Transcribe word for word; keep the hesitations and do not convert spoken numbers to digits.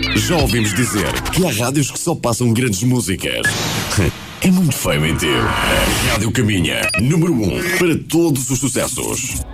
Já ouvimos dizer que há rádios que só passam grandes músicas. É muito feio mentir. A Rádio Caminha, número um para todos os sucessos.